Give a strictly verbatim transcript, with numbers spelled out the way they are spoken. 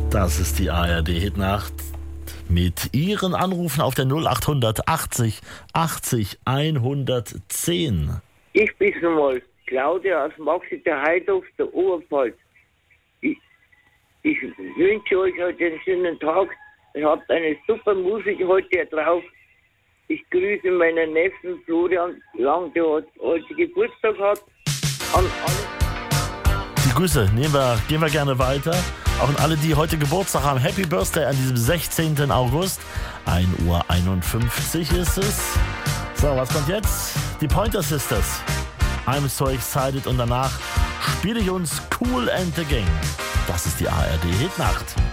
Das ist die A R D-Hitnacht mit Ihren Anrufen auf der null acht achtzig achtzig hundertzehn. Ich bin's nochmal, Claudia aus Maxi der Heidhof, der Oberpfalz. Ich, ich wünsche euch heute einen schönen Tag. Ihr habt eine super Musik heute hier drauf. Ich grüße meinen Neffen Florian Lang, der heute Geburtstag hat. An alle. Die Grüße nehmen wir, gehen wir gerne weiter. Auch an alle, die heute Geburtstag haben. Happy Birthday an diesem sechzehnten August. ein Uhr einundfünfzig ist es. So, was kommt jetzt? Die Pointer Sisters. I'm so excited. Und danach spiele ich uns Kool and the Gang. Das ist die A R D-Hitnacht.